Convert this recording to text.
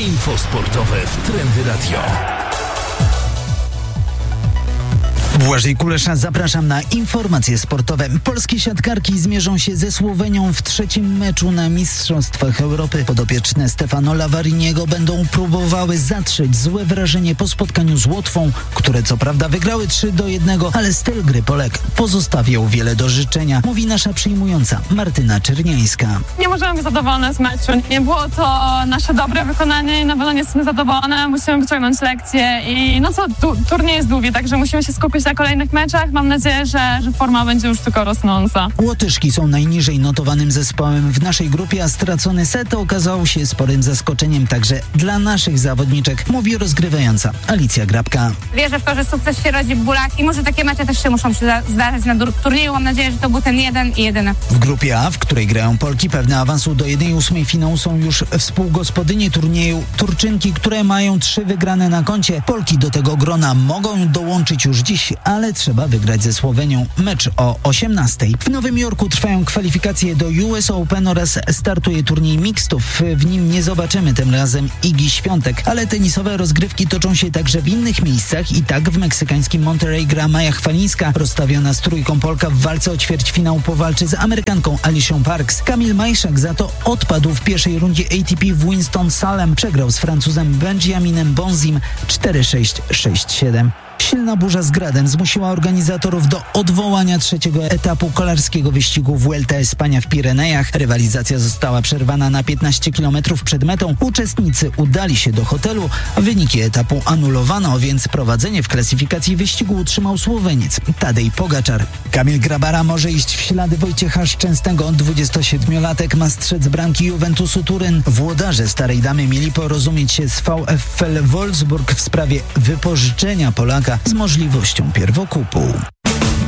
Info sportowe w Trendy Radio. Błażej Kulesza, zapraszam na informacje sportowe. Polskie siatkarki zmierzą się ze Słowenią w trzecim meczu na Mistrzostwach Europy. Podopieczne Stefano Lavariniego będą próbowały zatrzeć złe wrażenie po spotkaniu z Łotwą, które co prawda wygrały 3-1, ale styl gry Polek pozostawiał wiele do życzenia, mówi nasza przyjmująca Martyna Czerniańska. Nie możemy być zadowolone z meczu. Nie było to nasze dobre wykonanie i na pewno nie jesteśmy zadowolone. Musimy wyciągnąć lekcje i turniej jest długi, także musimy się skupić na kolejnych meczach. Mam nadzieję, że forma będzie już tylko rosnąca. Łotyszki są najniżej notowanym zespołem w naszej grupie, a stracony set okazał się sporym zaskoczeniem także dla naszych zawodniczek, mówi rozgrywająca Alicja Grabka. Wierzę w to, że sukces się rodzi w bólach i może takie mecze też się muszą zdarzać na turnieju. Mam nadzieję, że to był ten jeden i jedyny. W grupie A, w której grają Polki, pewne awansu do 1/8 finału są już współgospodynie turnieju. Turczynki, które mają 3 wygrane na koncie. Polki do tego grona mogą dołączyć już dziś, ale trzeba wygrać ze Słowenią. Mecz o 18:00. W Nowym Jorku trwają kwalifikacje do US Open oraz startuje turniej mixtów. W nim nie zobaczymy tym razem Igi Świątek, ale tenisowe rozgrywki toczą się także w innych miejscach i tak w meksykańskim Monterrey gra Maja Chwalińska. Rozstawiona z trójką Polka w walce o ćwierćfinał powalczy z Amerykanką Alicią Parks. Kamil Majszak za to odpadł w pierwszej rundzie ATP w Winston-Salem. Przegrał z Francuzem Benjaminem Bonzim 4-6, 6-7. Silna burza z gradem zmusiła organizatorów do odwołania trzeciego etapu kolarskiego wyścigu Vuelta España w Pirenejach. Rywalizacja została przerwana na 15 km przed metą. Uczestnicy udali się do hotelu, a wyniki etapu anulowano, więc prowadzenie w klasyfikacji wyścigu utrzymał Słoweniec Tadej Pogaczar. Kamil Grabara może iść w ślady Wojciecha Szczęsnego. 27-latek ma strzec bramki Juventusu Turyn. Włodarze Starej Damy mieli porozumieć się z VfL Wolfsburg w sprawie wypożyczenia Polaka z możliwością pierwokupu.